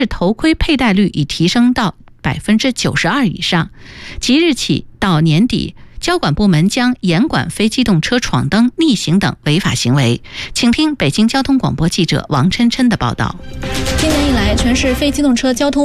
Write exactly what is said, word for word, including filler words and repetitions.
头盔佩戴率已提升到百分之九十二以上。即日起到年底，交管部门将严管非机动车闯灯、逆行等违法行为。请听北京交通广播记者王琛琛的报道。 今年以来，全市非机动车交通